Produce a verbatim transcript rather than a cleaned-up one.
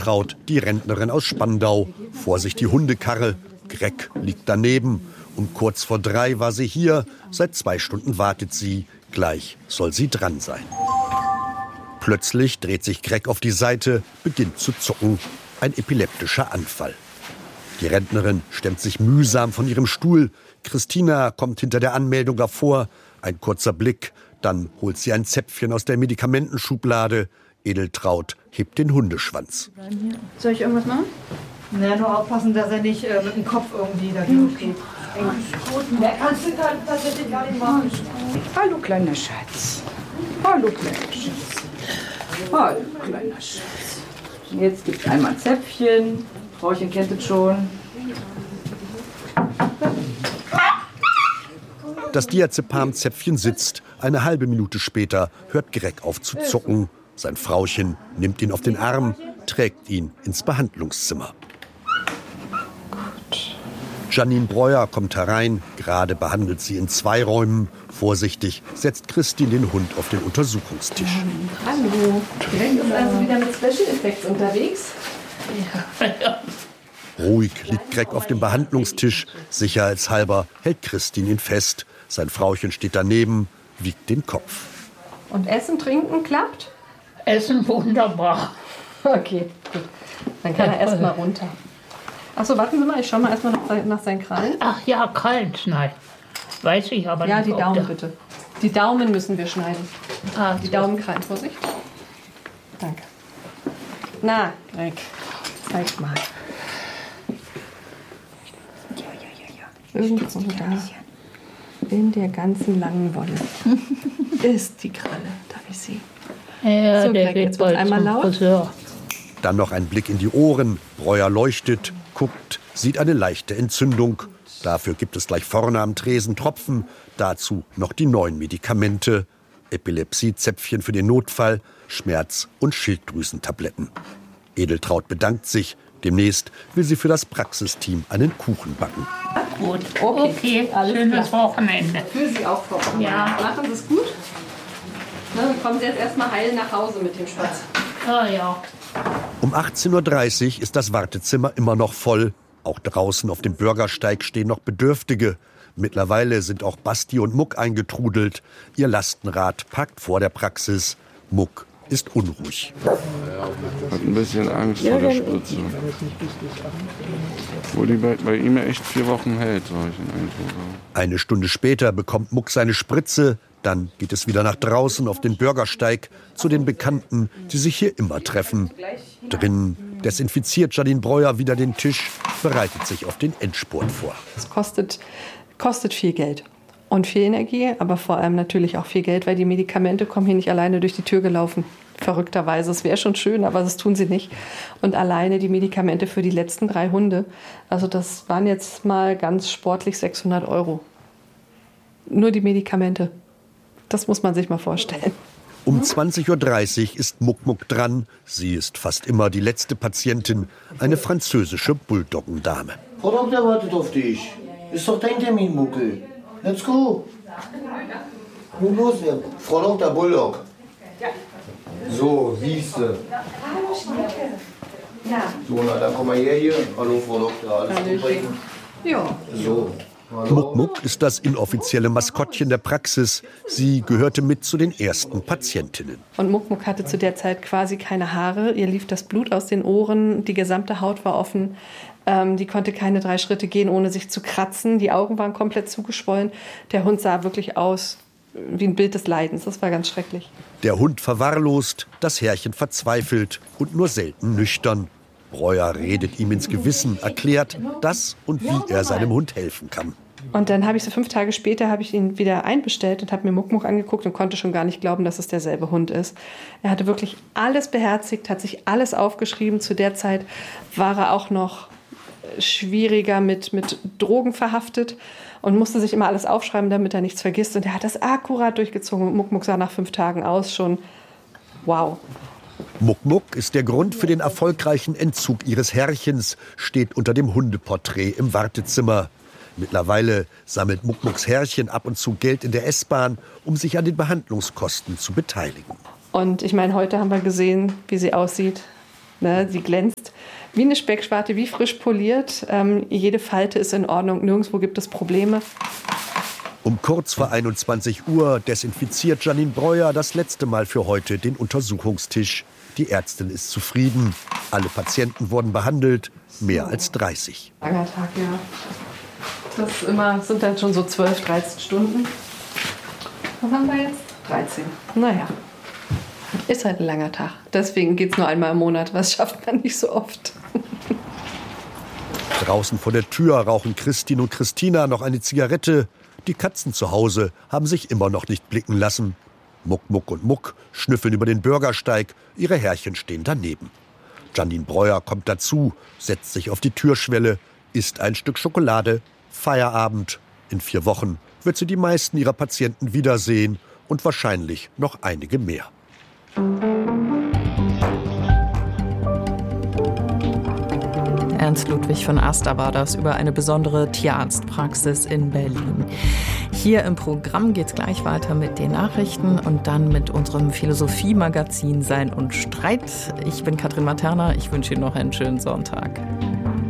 Edeltraud, die Rentnerin aus Spandau. Vor sich die Hundekarre. Greg liegt daneben. Um kurz vor drei war sie hier. Seit zwei Stunden wartet sie. Gleich soll sie dran sein. Plötzlich dreht sich Greg auf die Seite, beginnt zu zucken. Ein epileptischer Anfall. Die Rentnerin stemmt sich mühsam von ihrem Stuhl. Christina kommt hinter der Anmeldung davor. Ein kurzer Blick. Dann holt sie ein Zäpfchen aus der Medikamentenschublade. Edeltraud hebt den Hundeschwanz. Soll ich irgendwas machen? Na, nur aufpassen, dass er nicht äh, mit dem Kopf irgendwie dagegen geht. Gut, mehr kannst du tatsächlich gar nicht machen. Hallo, kleiner Schatz. Hallo, kleiner Schatz. Hallo, kleiner Schatz. Jetzt gibt es einmal ein Zäpfchen. Frauchen kennt es schon. Das Diazepam-Zäpfchen sitzt. Eine halbe Minute später hört Greg auf zu zucken. Sein Frauchen nimmt ihn auf den Arm, trägt ihn ins Behandlungszimmer. Gut. Janine Breuer kommt herein. Gerade behandelt sie in zwei Räumen. Vorsichtig setzt Christine den Hund auf den Untersuchungstisch. Hallo. Greg ist also wieder mit Special Effects unterwegs? Ja. Ruhig liegt Greg auf dem Behandlungstisch. Sicherheitshalber hält Christine ihn fest. Sein Frauchen steht daneben, wiegt den Kopf. Und Essen, Trinken klappt? Essen wunderbar. Okay, gut. Dann kann er erst mal runter. Achso, warten Sie mal, ich schau mal erstmal nach, nach seinen Krallen. Ach ja, Krallen schneiden. Weiß ich aber ja, nicht. Ja, die Daumen bitte. Die Daumen müssen wir schneiden. Ah, die Daumenkrallen, Vorsicht. Danke. Na, Greg, zeig mal. Ja, ja, ja, ja. Irgendwo da. In der ganzen langen Wolle ist die Kralle. Darf ich sie? Ja, so, der Greg, geht jetzt wird einmal laut. Friseur. Dann noch ein Blick in die Ohren. Breuer leuchtet, guckt, sieht eine leichte Entzündung. Dafür gibt es gleich vorne am Tresen Tropfen. Dazu noch die neuen Medikamente. Epilepsie-Zäpfchen für den Notfall, Schmerz- und Schilddrüsentabletten. Edeltraud bedankt sich. Demnächst will sie für das Praxisteam einen Kuchen backen. Gut, okay, okay. Schönes klar. Wochenende. Für Sie auch, Frau Kuhn. Ja. Machen Sie es gut. Na, dann kommen Sie jetzt erstmal heil nach Hause mit dem Spatz. Ah, ja. Um achtzehn Uhr dreißig ist das Wartezimmer immer noch voll. Auch draußen auf dem Bürgersteig stehen noch Bedürftige. Mittlerweile sind auch Basti und Muck eingetrudelt. Ihr Lastenrad parkt vor der Praxis. Muck ist unruhig. Hat ein bisschen Angst vor der Spritze. Obwohl die bei, bei ihm echt vier Wochen hält, sag ich in Eindruck. Eine Stunde später bekommt Muck seine Spritze. Dann geht es wieder nach draußen auf den Bürgersteig zu den Bekannten, die sich hier immer treffen. Drinnen desinfiziert Janine Breuer wieder den Tisch, bereitet sich auf den Endspurt vor. Es kostet, kostet viel Geld und viel Energie, aber vor allem natürlich auch viel Geld, weil die Medikamente kommen hier nicht alleine durch die Tür gelaufen. Verrückterweise, es wäre schon schön, aber das tun sie nicht. Und alleine die Medikamente für die letzten drei Hunde, also das waren jetzt mal ganz sportlich sechshundert Euro. Nur die Medikamente. Das muss man sich mal vorstellen. Um zwanzig Uhr dreißig ist Muck Muck dran. Sie ist fast immer die letzte Patientin, eine französische Bulldoggendame. Frau Doktor wartet auf dich. Ist doch dein Termin, Muckel. Let's go. Nun los, Frau Doktor Bulldog. So, siehste. So, na, dann komm mal her hier. Hallo, Frau Doktor. Alles gut bei Ihnen? Ja. So. Muck Muck ist das inoffizielle Maskottchen der Praxis. Sie gehörte mit zu den ersten Patientinnen. Und Muck Muck hatte zu der Zeit quasi keine Haare. Ihr lief das Blut aus den Ohren, die gesamte Haut war offen. Ähm, die konnte keine drei Schritte gehen, ohne sich zu kratzen. Die Augen waren komplett zugeschwollen. Der Hund sah wirklich aus wie ein Bild des Leidens. Das war ganz schrecklich. Der Hund verwahrlost, das Herrchen verzweifelt und nur selten nüchtern. Breuer redet ihm ins Gewissen, erklärt, dass und wie er seinem Hund helfen kann. Und dann habe ich so fünf Tage später habe ich ihn wieder einbestellt und habe mir Muck Muck angeguckt und konnte schon gar nicht glauben, dass es derselbe Hund ist. Er hatte wirklich alles beherzigt, hat sich alles aufgeschrieben. Zu der Zeit war er auch noch schwieriger mit, mit Drogen verhaftet und musste sich immer alles aufschreiben, damit er nichts vergisst. Und er hat das akkurat durchgezogen. Muck Muck sah nach fünf Tagen aus schon wow. Muck Muck ist der Grund für den erfolgreichen Entzug ihres Herrchens, steht unter dem Hundeporträt im Wartezimmer. Mittlerweile sammelt Muck Mucks Herrchen ab und zu Geld in der S-Bahn, um sich an den Behandlungskosten zu beteiligen. Und ich meine, heute haben wir gesehen, wie sie aussieht. Ne, sie glänzt wie eine Speckschwarte, wie frisch poliert. Ähm, jede Falte ist in Ordnung, nirgendwo gibt es Probleme. Um kurz vor einundzwanzig Uhr desinfiziert Janine Breuer das letzte Mal für heute den Untersuchungstisch. Die Ärztin ist zufrieden. Alle Patienten wurden behandelt, mehr als dreißig. Langer Tag, ja. Das ist immer, sind dann schon so zwölf, dreizehn Stunden. Was haben wir jetzt? dreizehn. Naja, ist halt ein langer Tag. Deswegen geht es nur einmal im Monat. Was schafft man nicht so oft. Draußen vor der Tür rauchen Christine und Christina noch eine Zigarette. Die Katzen zu Hause haben sich immer noch nicht blicken lassen. Muck, Muck und Muck schnüffeln über den Bürgersteig. Ihre Herrchen stehen daneben. Janine Breuer kommt dazu, setzt sich auf die Türschwelle, isst ein Stück Schokolade. Feierabend. In vier Wochen wird sie die meisten ihrer Patienten wiedersehen und wahrscheinlich noch einige mehr. Ernst Ludwig von Aster war das über eine besondere Tierarztpraxis in Berlin. Hier im Programm geht es gleich weiter mit den Nachrichten und dann mit unserem Philosophie-Magazin Sein und Streit. Ich bin Katrin Materna, ich wünsche Ihnen noch einen schönen Sonntag.